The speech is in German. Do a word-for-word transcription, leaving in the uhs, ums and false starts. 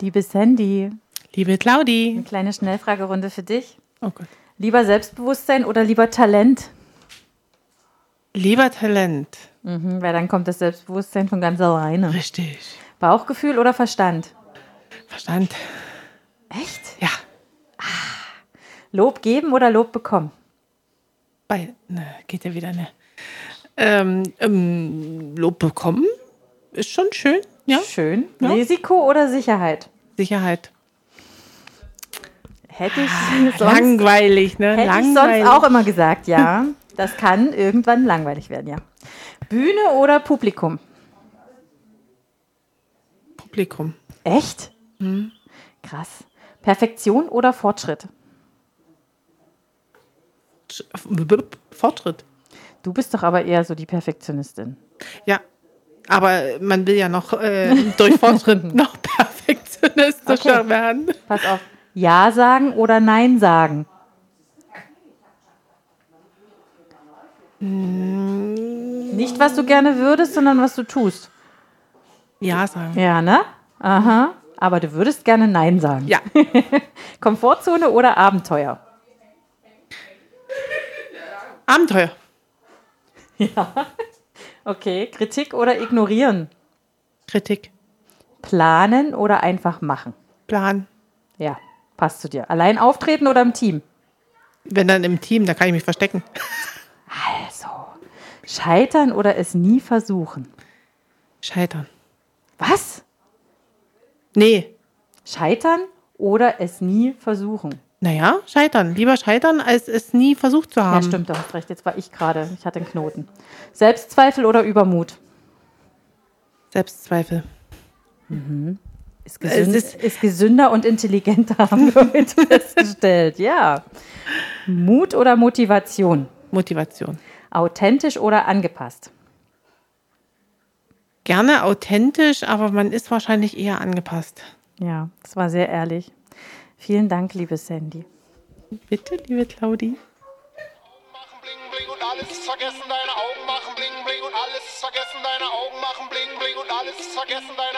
Liebe Sandy, Liebe Claudi. eine kleine Schnellfragerunde für dich. Oh Gott. Lieber Selbstbewusstsein oder lieber Talent? Lieber Talent. Mhm, weil dann kommt das Selbstbewusstsein von ganz alleine. Richtig. Bauchgefühl oder Verstand? Verstand. Echt? Ja. Lob geben oder Lob bekommen? Bei, ne, geht ja wieder, ne. Ähm, ähm, Lob bekommen ist schon schön, ja. Schön. Ja. Risiko oder Sicherheit? Sicherheit. Hätte ich sonst, Langweilig, ne? hätte ich Langweilig. sonst auch immer gesagt, ja. Das kann irgendwann langweilig werden, ja. Bühne oder Publikum? Publikum. Echt? Krass. Perfektion oder Fortschritt? Fortschritt. Du bist doch aber eher so die Perfektionistin. Ja. Aber man will ja noch äh, durch Fortschritt noch perfektionistischer Okay. werden. Pass auf. Ja sagen oder Nein sagen? Nicht, was du gerne würdest, sondern was du tust. Ja sagen. Ja, ne? Aha. Aber du würdest gerne Nein sagen. Ja. Komfortzone oder Abenteuer? Abenteuer. Okay. Kritik oder ignorieren? Kritik. Planen oder einfach machen? Plan. Ja, passt zu dir. Allein auftreten oder im Team? Wenn dann im Team, da kann ich mich verstecken. Also, scheitern oder es nie versuchen? Scheitern. Was? Nee. Scheitern oder es nie versuchen? Naja, scheitern. Lieber scheitern, als es nie versucht zu Ja, haben. stimmt, du hast recht. Jetzt war ich gerade. Ich hatte einen Knoten. Selbstzweifel oder Übermut? Selbstzweifel. Ist, gesünd, Es ist, ist- gesünder und intelligenter, haben wir heute festgestellt. Ja. Mut oder Motivation? Motivation. Authentisch oder angepasst? Gerne authentisch, aber man ist wahrscheinlich eher angepasst. Ja, das war sehr ehrlich. Vielen Dank, liebe Sandy. Bitte, liebe Claudi. machen bling bling und alles ist vergessen, deine Augen machen bling bling und alles ist vergessen, deine Augen machen bling bling und alles ist vergessen, deine